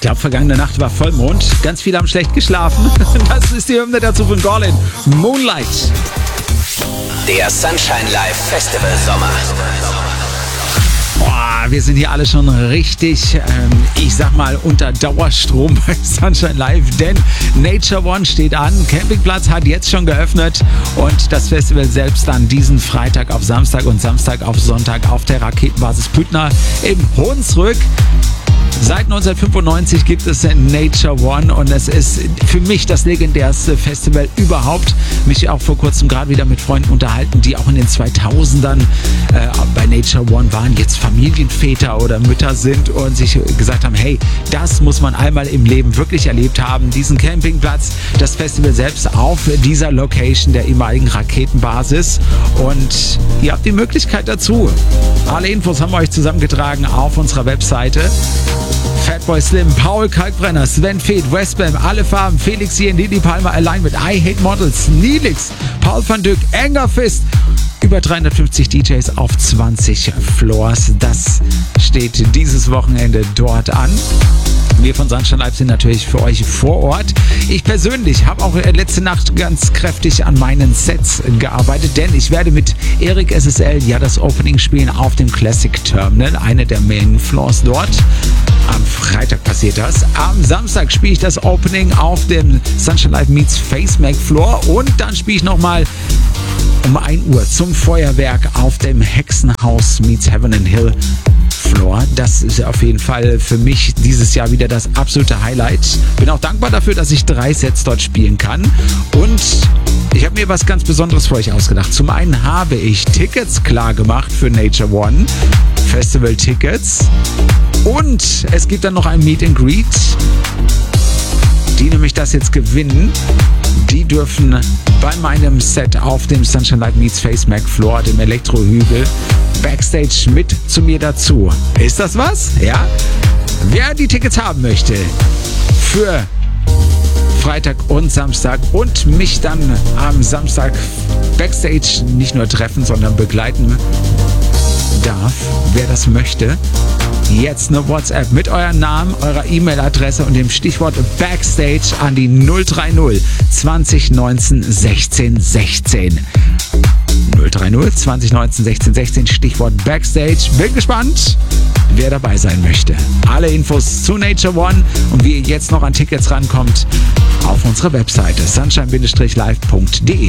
glaube, vergangene Nacht war Vollmond. Ganz viele haben schlecht geschlafen. Das ist die Hymne dazu von Gorlin. Moonlight. Der Sunshine Live Festival Sommer. Boah, wir sind hier alle schon richtig, ich sag mal, unter Dauerstrom bei Sunshine Live, denn Nature One steht an. Campingplatz hat jetzt schon geöffnet und das Festival selbst dann diesen Freitag auf Samstag und Samstag auf Sonntag auf der Raketenbasis Püttner im Hunsrück. Seit 1995 gibt es Nature One und es ist für mich das legendärste Festival überhaupt. Mich auch vor kurzem gerade wieder mit Freunden unterhalten, die auch in den 2000ern bei Nature One waren, jetzt Familienväter oder Mütter sind und sich gesagt haben, hey, das muss man einmal im Leben wirklich erlebt haben. Diesen Campingplatz, das Festival selbst auf dieser Location der ehemaligen Raketenbasis und ihr habt die Möglichkeit dazu. Alle Infos haben wir euch zusammengetragen auf unserer Webseite. Fatboy Slim, Paul Kalkbrenner, Sven Feth, Westbam, Alle Farben, Felix hier, Lili Palmer, Alignment, I Hate Models, Nilix, Paul van Dyk, Anger Fist. Über 350 DJs auf 20 Floors. Das steht dieses Wochenende dort an. Wir von Sunshine Live sind natürlich für euch vor Ort. Ich persönlich habe auch letzte Nacht ganz kräftig an meinen Sets gearbeitet, denn ich werde mit Erik SSL ja das Opening spielen auf dem Classic Terminal, eine der Main Floors dort. Am Freitag passiert das. Am Samstag spiele ich das Opening auf dem Sunshine Live Meets Face Mac Floor und dann spiele ich nochmal um 1 Uhr zum Feuerwerk auf dem Hexenhaus Meets Heaven and Hill Floor. Das ist auf jeden Fall für mich dieses Jahr wieder das absolute Highlight. Bin auch dankbar dafür, dass ich 3 Sets dort spielen kann. Und ich habe mir was ganz Besonderes für euch ausgedacht. Zum einen habe ich Tickets klar gemacht für Nature One, Festival-Tickets. Und es gibt dann noch ein Meet and Greet. Die nämlich das jetzt gewinnen, die dürfen bei meinem Set auf dem Sunshine Live Meets Face Mac Floor, dem Elektrohügel, Backstage mit zu mir dazu. Ist das was? Ja? Wer die Tickets haben möchte für Freitag und Samstag und mich dann am Samstag Backstage nicht nur treffen, sondern begleiten darf, wer das möchte, jetzt eine WhatsApp mit eurem Namen, eurer E-Mail-Adresse und dem Stichwort Backstage an die 030 20 19 16 16. 030 20 19 16 16, Stichwort Backstage. Bin gespannt, wer dabei sein möchte. Alle Infos zu Nature One und wie ihr jetzt noch an Tickets rankommt, auf unserer Webseite sunshine-live.de.